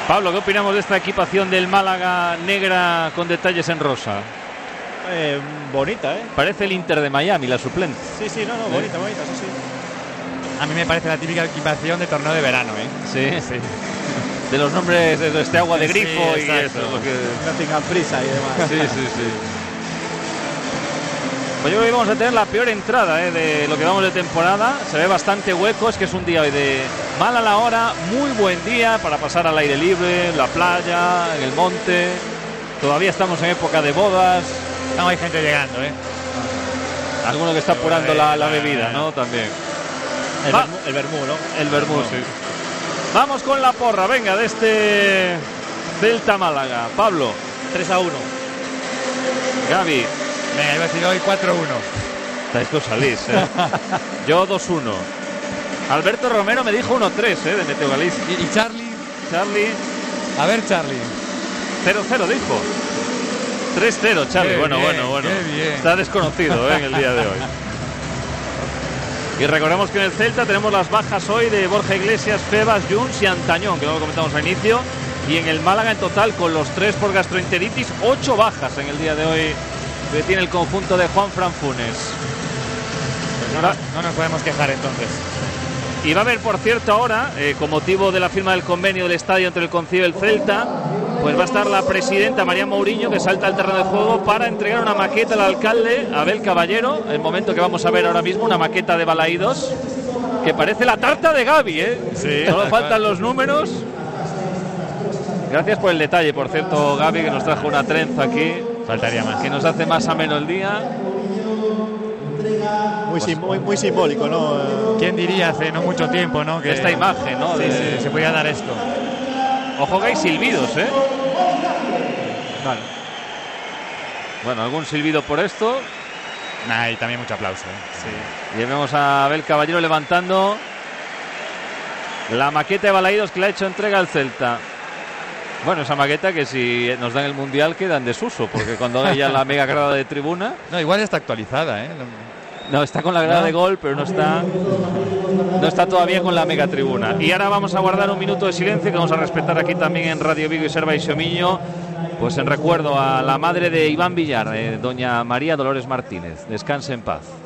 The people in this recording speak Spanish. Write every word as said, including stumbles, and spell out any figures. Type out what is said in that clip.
Pablo, ¿qué opinamos de esta equipación del Málaga negra con detalles en rosa? Eh, bonita, ¿eh? Parece el Inter de Miami, la suplente. Sí, sí, no, no, bonita, bonita, sí, sí. A mí me parece la típica equipación de torneo de verano, ¿eh? Sí, sí. De los nombres de este agua de grifo sí, y eso. Lo que... No tengan prisa y demás. Sí, sí, sí. Pues yo creo que vamos a tener la peor entrada ¿eh? de lo que vamos de temporada. Se ve bastante hueco, es que es un día hoy de mala la hora, muy buen día para pasar al aire libre, en la playa, en el monte. Todavía estamos en época de bodas. No hay gente llegando, ¿eh? Alguno que está apurando la, la bebida, ¿no? También. El, vermú, el vermú, ¿no? El vermú, sí. Vamos con la porra, venga, de este Celta Málaga. Pablo. tres a uno. Gaby. Venga, iba a decir hoy cuatro uno. Estáis que os salís, ¿eh? Yo dos uno. Alberto Romero me dijo uno tres, ¿eh? De Meteo Galicia. ¿Y, y Charlie? Charlie. A ver, Charlie. cero cero dijo. tres cero, Charlie. Qué bueno, bien, bueno, bueno. qué bien. Está desconocido ¿eh? en el día de hoy. Y recordemos que en el Celta tenemos las bajas hoy de Borja Iglesias, Febas, Junts y Antañón, que no lo comentamos al inicio. Y en el Málaga en total, con los tres por gastroenteritis, ocho bajas en el día de hoy que tiene el conjunto de Juan Fran Funes. Pues no, no nos podemos quejar entonces. Y va a haber, por cierto, ahora, eh, con motivo de la firma del convenio del estadio entre el Concilio y el Celta, pues va a estar la presidenta María Mourinho, que salta al terreno de juego para entregar una maqueta al alcalde Abel Caballero, el momento que vamos a ver ahora mismo, una maqueta de Balaídos, que parece la tarta de Gaby, ¿eh? Sí, solo faltan los números. Gracias por el detalle, por cierto, Gaby, que nos trajo una trenza aquí. Faltaría más. Que nos hace más ameno el día. Muy, sim muy, muy simbólico, ¿no? ¿Quién diría hace no mucho tiempo, ¿no? Que esta imagen, ¿no? Sí, de... sí, se podía dar esto. Ojo que hay silbidos, ¿eh? Vale. Bueno, algún silbido por esto. Nah, y también mucho aplauso, ¿eh? Sí. Y vemos a Abel Caballero levantando la maqueta de Balaídos que le ha hecho entrega al Celta. Bueno, esa maqueta que si nos dan el Mundial queda en desuso, porque cuando haya la mega grada de tribuna... No, igual está actualizada, ¿eh? No, está con la grada ¿No? de gol, pero no está no está todavía con la mega tribuna. Y ahora vamos a guardar un minuto de silencio que vamos a respetar aquí también en Radio Vigo y Serva y Xomiño, pues en recuerdo a la madre de Iván Villar, eh, doña María Dolores Martínez. Descanse en paz.